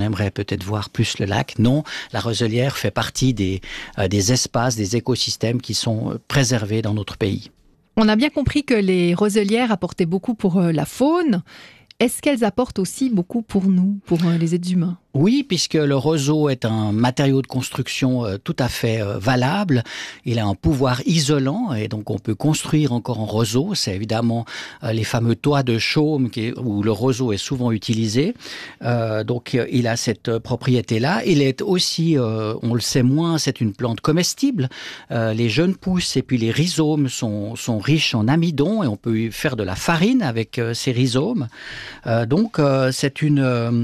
aimerait peut-être voir plus le lac. Non, la roselière fait partie des espaces, des écosystèmes qui sont préservés dans notre pays. On a bien compris que les roselières apportaient beaucoup pour la faune. Est-ce qu'elles apportent aussi beaucoup pour nous, pour les êtres humains ? Oui, puisque le roseau est un matériau de construction tout à fait valable. Il a un pouvoir isolant et donc on peut construire encore en roseau. C'est évidemment les fameux toits de chaume où le roseau est souvent utilisé. Donc il a cette propriété-là. Il est aussi, on le sait moins, c'est une plante comestible. Les jeunes pousses et puis les rhizomes sont riches en amidon et on peut faire de la farine avec ces rhizomes. Donc c'est une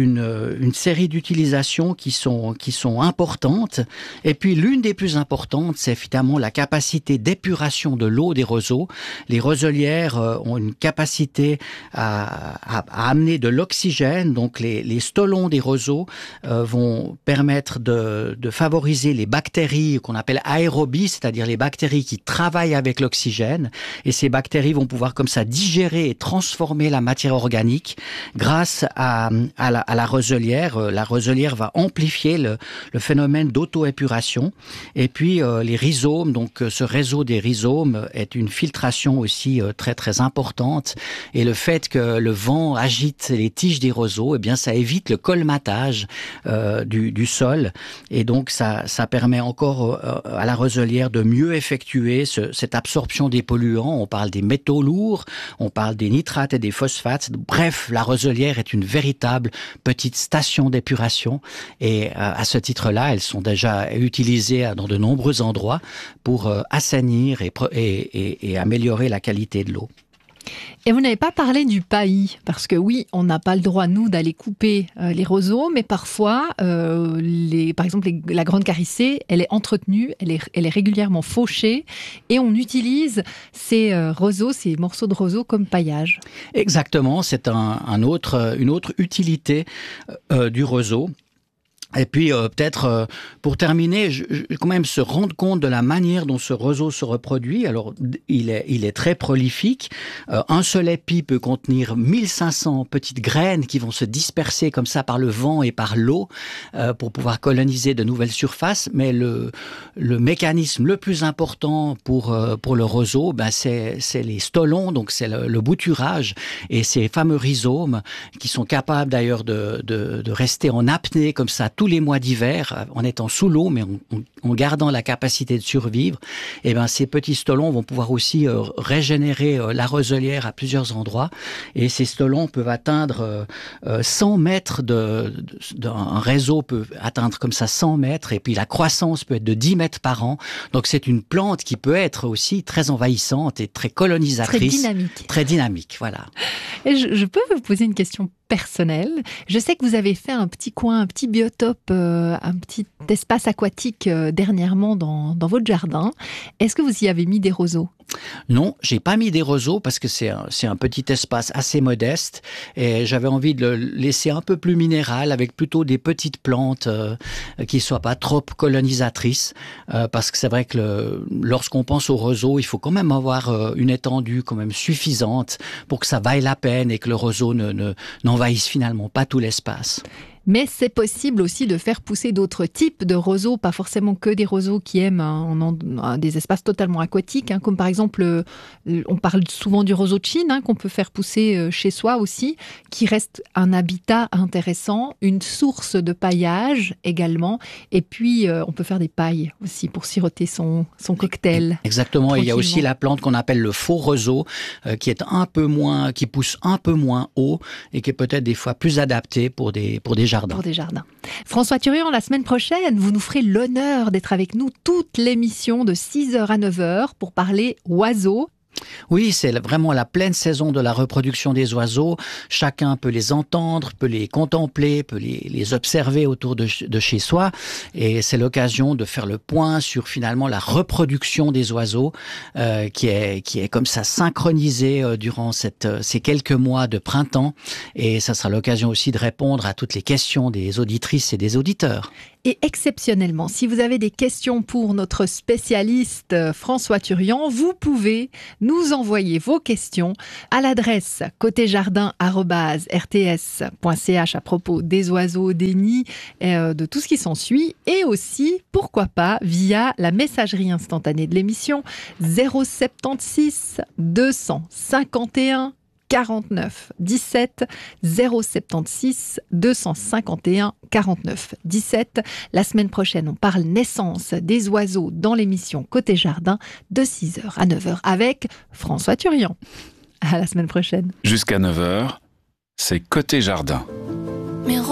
série d'utilisations qui sont importantes. Et puis, l'une des plus importantes, c'est finalement la capacité d'épuration de l'eau des roseaux. Les roselières ont une capacité à amener de l'oxygène. Donc, les stolons des roseaux vont permettre de favoriser les bactéries qu'on appelle aérobies, c'est-à-dire les bactéries qui travaillent avec l'oxygène. Et ces bactéries vont pouvoir comme ça digérer et transformer la matière organique grâce à la roselière. La roselière va amplifier le phénomène d'auto-épuration. Et puis, les rhizomes, donc ce réseau des rhizomes est une filtration aussi très, très importante. Et le fait que le vent agite les tiges des roseaux, eh bien, ça évite le colmatage du sol. Et donc, ça permet encore à la roselière de mieux effectuer cette absorption des polluants. On parle des métaux lourds, on parle des nitrates et des phosphates. Bref, la roselière est une véritable petite station d'épuration. Et à ce titre-là, elles sont déjà utilisées dans de nombreux endroits pour assainir et améliorer la qualité de l'eau. Et vous n'avez pas parlé du paillis, parce que oui, on n'a pas le droit, nous, d'aller couper les roseaux, mais parfois, par exemple, la grande carissée, elle est entretenue, elle est régulièrement fauchée, et on utilise ces roseaux, ces morceaux de roseaux comme paillage. Exactement, c'est une autre utilité du roseau. Et puis peut-être pour terminer, quand même se rendre compte de la manière dont ce roseau se reproduit. Alors il est très prolifique. Un seul épi peut contenir 1500 petites graines qui vont se disperser comme ça par le vent et par l'eau pour pouvoir coloniser de nouvelles surfaces. Mais le mécanisme le plus important pour le roseau, c'est les stolons, donc c'est le bouturage et ces fameux rhizomes qui sont capables d'ailleurs de rester en apnée comme ça tous les mois d'hiver, en étant sous l'eau, mais en gardant la capacité de survivre. Et ben, ces petits stolons vont pouvoir aussi régénérer la roselière à plusieurs endroits. Et ces stolons peuvent atteindre 100 mètres un réseau peut atteindre comme ça 100 mètres. Et puis la croissance peut être de 10 mètres par an. Donc c'est une plante qui peut être aussi très envahissante et très colonisatrice. Très dynamique, voilà. Et je peux vous poser une question personnelle. Je sais que vous avez fait un petit coin, un petit biotope, un petit espace aquatique dernièrement dans votre jardin. Est-ce que vous y avez mis des roseaux ? Non, j'ai pas mis des roseaux parce que c'est un petit espace assez modeste et j'avais envie de le laisser un peu plus minéral avec plutôt des petites plantes qui soient pas trop colonisatrices parce que c'est vrai que lorsqu'on pense aux roseaux, il faut quand même avoir une étendue quand même suffisante pour que ça vaille la peine et que le roseau n'envahisse finalement pas tout l'espace. Mais c'est possible aussi de faire pousser d'autres types de roseaux, pas forcément que des roseaux qui aiment des espaces totalement aquatiques, comme par exemple, on parle souvent du roseau de Chine, qu'on peut faire pousser chez soi aussi, qui reste un habitat intéressant, une source de paillage également, et puis on peut faire des pailles aussi pour siroter son cocktail. Exactement, il y a aussi la plante qu'on appelle le faux roseau, qui pousse un peu moins haut et qui est peut-être des fois plus adapté pour des jardins. Pour des jardins. François Thurian, la semaine prochaine, vous nous ferez l'honneur d'être avec nous toute l'émission de 6h à 9h pour parler oiseaux. Oui, c'est vraiment la pleine saison de la reproduction des oiseaux. Chacun peut les entendre, peut les contempler, peut les observer autour de chez soi. Et c'est l'occasion de faire le point sur finalement la reproduction des oiseaux qui est comme ça synchronisée durant ces quelques mois de printemps. Et ça sera l'occasion aussi de répondre à toutes les questions des auditrices et des auditeurs. Et exceptionnellement, si vous avez des questions pour notre spécialiste François Turian, vous pouvez nous envoyer vos questions à l'adresse côtéjardin@rts.ch à propos des oiseaux, des nids, de tout ce qui s'ensuit, et aussi, pourquoi pas, via la messagerie instantanée de l'émission 076 251 49 17 076 251 49 17. La semaine prochaine, on parle naissance des oiseaux dans l'émission Côté Jardin de 6h à 9h avec François Turian. À la semaine prochaine. Jusqu'à 9h, c'est Côté Jardin.